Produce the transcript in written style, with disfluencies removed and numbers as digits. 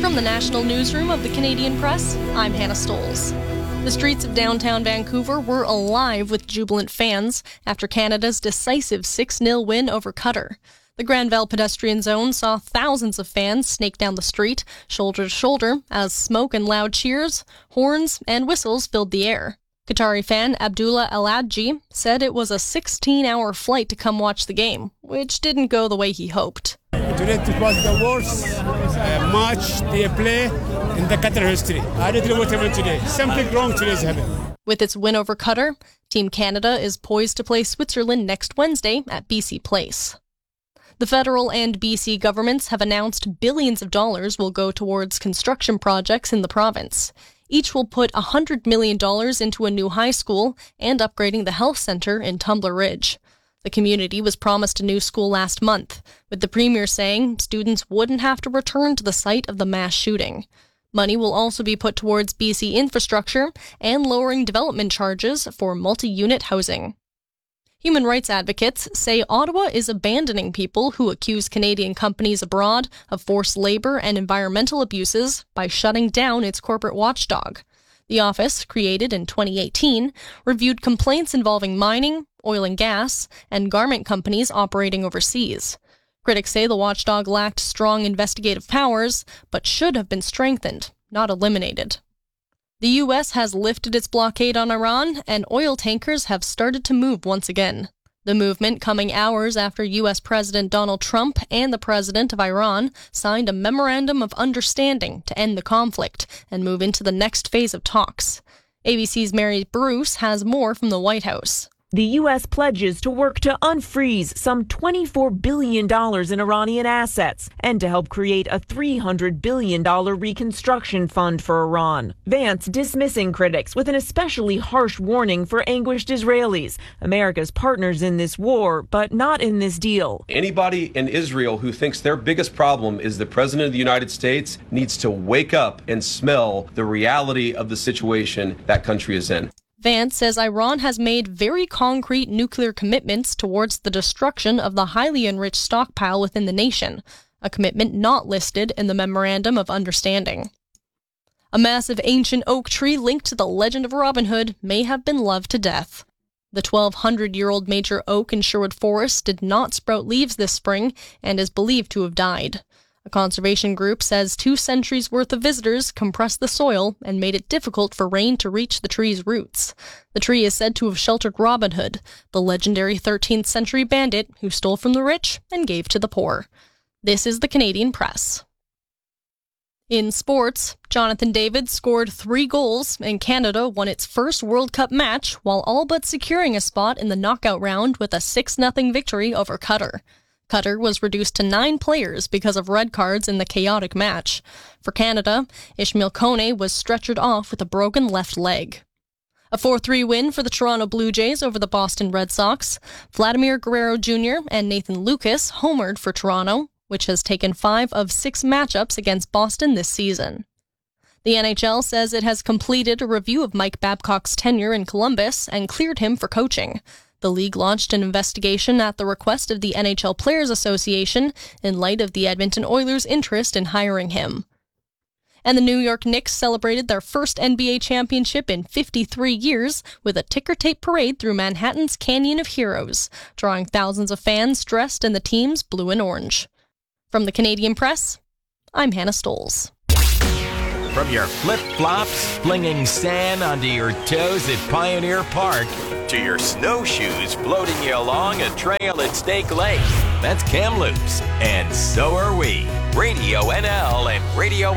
From the national newsroom of the Canadian Press, I'm Hannah Stoles. The streets of downtown Vancouver were alive with jubilant fans after Canada's decisive 6-0 win over Qatar. The Granville pedestrian zone saw thousands of fans snake down the street, shoulder to shoulder, as smoke and loud cheers, horns, and whistles filled the air. Qatari fan Abdullah El-Adji said it was a 16-hour flight to come watch the game, which didn't go the way he hoped. Today it was the worst match they play in the Qatar history. I didn't know what happened today. Something wrong today is happening. With its win over Qatar, Team Canada is poised to play Switzerland next Wednesday at BC Place. The federal and BC governments have announced billions of dollars will go towards construction projects in the province. Each will put $100 million into a new high school and upgrading the health center in Tumbler Ridge. The community was promised a new school last month, with the Premier saying students wouldn't have to return to the site of the mass shooting. Money will also be put towards BC infrastructure and lowering development charges for multi-unit housing. Human rights advocates say Ottawa is abandoning people who accuse Canadian companies abroad of forced labor and environmental abuses by shutting down its corporate watchdog. The office, created in 2018, reviewed complaints involving mining, oil and gas, and garment companies operating overseas. Critics say the watchdog lacked strong investigative powers, but should have been strengthened, not eliminated. The U.S. has lifted its blockade on Iran, and oil tankers have started to move once again. The movement coming hours after U.S. President Donald Trump and the president of Iran signed a memorandum of understanding to end the conflict and move into the next phase of talks. ABC's Mary Bruce has more from the White House. The U.S. pledges to work to unfreeze some $24 billion in Iranian assets and to help create a $300 billion reconstruction fund for Iran. Vance dismissing critics with an especially harsh warning for anguished Israelis, America's partners in this war, but not in this deal. Anybody in Israel who thinks their biggest problem is the President of the United States needs to wake up and smell the reality of the situation that country is in. Vance says Iran has made very concrete nuclear commitments towards the destruction of the highly enriched stockpile within the nation, a commitment not listed in the Memorandum of Understanding. A massive ancient oak tree linked to the legend of Robin Hood may have been loved to death. The 1,200-year-old major oak in Sherwood Forest did not sprout leaves this spring and is believed to have died. A conservation group says 2 centuries' worth of visitors compressed the soil and made it difficult for rain to reach the tree's roots. The tree is said to have sheltered Robin Hood, the legendary 13th century bandit who stole from the rich and gave to the poor. This is the Canadian Press. In sports, Jonathan David scored 3 goals and Canada won its first World Cup match while all but securing a spot in the knockout round with a 6-0 victory over Qatar. Qatar was reduced to 9 players because of red cards in the chaotic match. For Canada, Ishmael Kone was stretchered off with a broken left leg. A 4-3 win for the Toronto Blue Jays over the Boston Red Sox. Vladimir Guerrero Jr. and Nathan Lucas homered for Toronto, which has taken 5 of 6 matchups against Boston this season. The NHL says it has completed a review of Mike Babcock's tenure in Columbus and cleared him for coaching. The league launched an investigation at the request of the NHL Players Association in light of the Edmonton Oilers' interest in hiring him. And the New York Knicks celebrated their first NBA championship in 53 years with a ticker-tape parade through Manhattan's Canyon of Heroes, drawing thousands of fans dressed in the team's blue and orange. From the Canadian Press, I'm Hannah Stoles. From your flip-flops, flinging sand onto your toes at Pioneer Park, to your snowshoes floating you along a trail at Snake Lake. That's Kamloops, and so are we. Radio NL and Radio